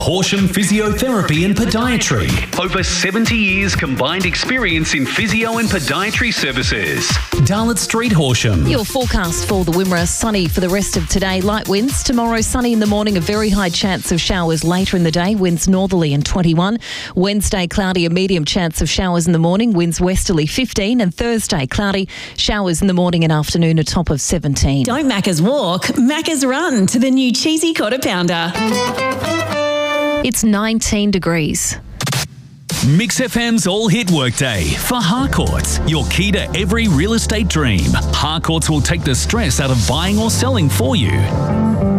Horsham Physiotherapy and Podiatry. Over 70 years combined experience in physio and podiatry services. Darlot Street, Horsham. Your forecast for the Wimmera: sunny for the rest of today. Light winds. Tomorrow, sunny in the morning, a very high chance of showers later in the day. Winds northerly and 21. Wednesday, cloudy, a medium chance of showers in the morning. Winds westerly 15. And Thursday, cloudy, showers in the morning and afternoon, a top of 17. Don't Macca's walk, Macca's run to the new cheesy quarter pounder. It's 19 degrees. Mix FM's All Hit Workday for Harcourts, your key to every real estate dream. Harcourts will take the stress out of buying or selling for you.